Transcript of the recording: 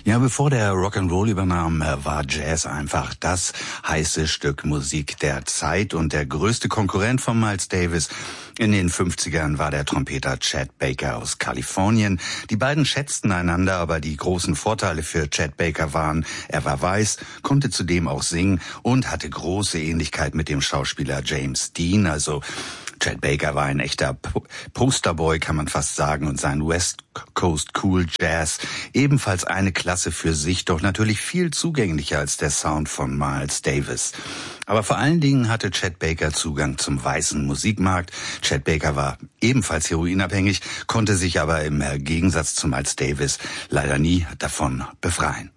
Ja, bevor der Rock'n'Roll übernahm, war Jazz einfach das heiße Stück Musik der Zeit und der größte Konkurrent von Miles Davis. In den 50ern war der Trompeter Chet Baker aus Kalifornien. Die beiden schätzten einander, aber die großen Vorteile für Chet Baker waren, er war weiß, konnte zudem auch singen und hatte große Ähnlichkeit mit dem Schauspieler James Dean. Also Chet Baker war ein echter Posterboy, kann man fast sagen, und sein West Coast Cool Jazz ebenfalls eine Klasse für sich, doch natürlich viel zugänglicher als der Sound von Miles Davis. Aber vor allen Dingen hatte Chet Baker Zugang zum weißen Musikmarkt. Chet Baker war ebenfalls heroinabhängig, konnte sich aber im Gegensatz zu Miles Davis leider nie davon befreien.